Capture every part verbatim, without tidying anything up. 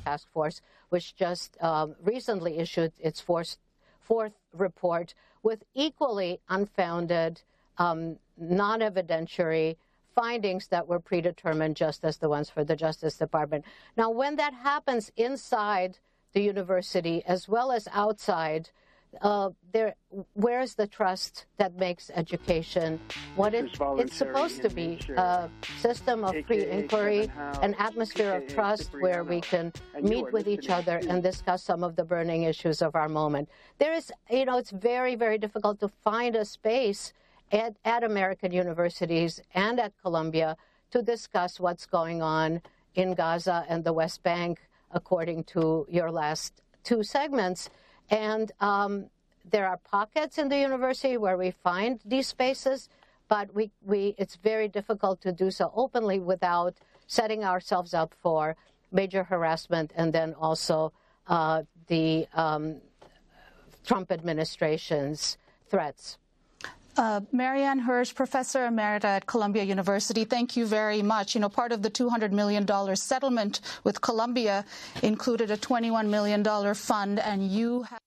Task Force, which just um, recently issued its fourth, fourth report with equally unfounded, um, non-evidentiary findings that were predetermined, just as the ones for the Justice Department. Now, when that happens inside the university as well as outside, uh, there, where's the trust that makes education what it, it's supposed to be? A system of free inquiry, an atmosphere of trust where we can meet with each other and discuss some of the burning issues of our moment. There is, you know, it's very, very difficult to find a space at, at American universities and at Columbia to discuss what's going on in Gaza and the West Bank, according to your last two segments. And um, there are pockets in the university where we find these spaces, but we, we, it's very difficult to do so openly without setting ourselves up for major harassment and then also uh, the um, Trump administration's threats. Uh, Marianne Hirsch, Professor Emerita at Columbia University, thank you very much. You know, part of the two hundred million dollars settlement with Columbia included a twenty-one million dollars fund, and you have...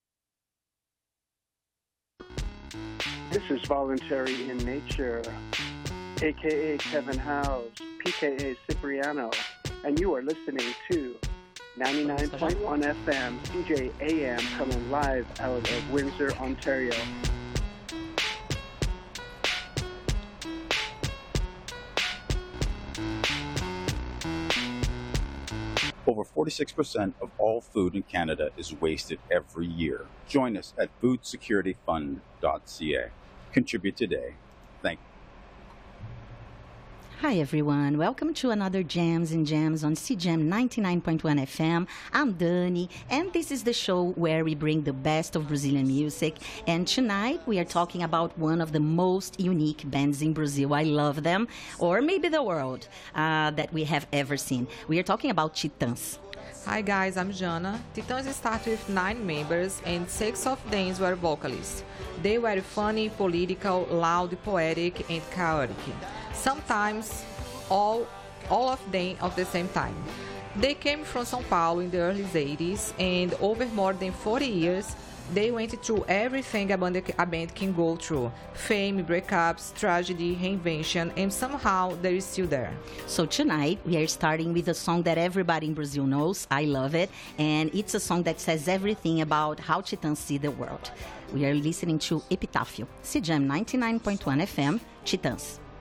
This is Voluntary in Nature, a k a. Kevin Howes, P K A Cipriano, and you are listening to ninety-nine point one F M, C J A M, coming live out of Windsor, Ontario. Over forty-six percent of all food in Canada is wasted every year. Join us at food security fund dot c a. Contribute today. Thank you. Hi everyone, welcome to another Jams and Jams on C J A M ninety-nine point one F M. I'm Dani, and this is the show where we bring the best of Brazilian music. And tonight we are talking about one of the most unique bands in Brazil. I love them, or maybe the world, uh, that we have ever seen. We are talking about Titãs. Hi guys, I'm Jana. Titãs started with nine members and six of them were vocalists. They were funny, political, loud, poetic, and chaotic. Sometimes all, all of them at the same time. They came from São Paulo in the early eighties, and over more than forty years, they went through everything a band, a band can go through. Fame, breakups, tragedy, reinvention, and somehow they're still there. So tonight, we are starting with a song that everybody in Brazil knows. I love it. And it's a song that says everything about how Titãs see the world. We are listening to Epitáfio, C J A M ninety-nine point one F M, Titãs.